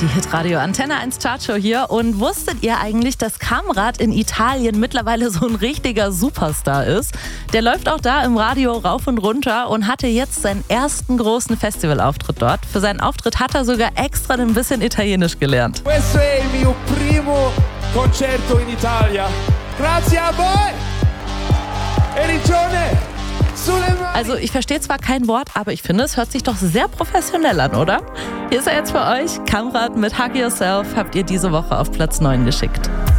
Die Hitradio Antenne 1 Chartshow hier. Und wusstet ihr eigentlich, dass Kamrat in Italien mittlerweile so ein richtiger Superstar ist? Der läuft auch da im Radio rauf und runter und hatte jetzt seinen ersten großen Festivalauftritt dort. Für seinen Auftritt hat er sogar extra ein bisschen Italienisch gelernt. Questo è il mio primo concerto in Italia. Grazie a voi! E Regione! Also ich verstehe zwar kein Wort, aber ich finde, es hört sich doch sehr professionell an, oder? Hier ist er jetzt für euch. Kamrat mit Hug Yourself habt ihr diese Woche auf Platz 9 geschickt.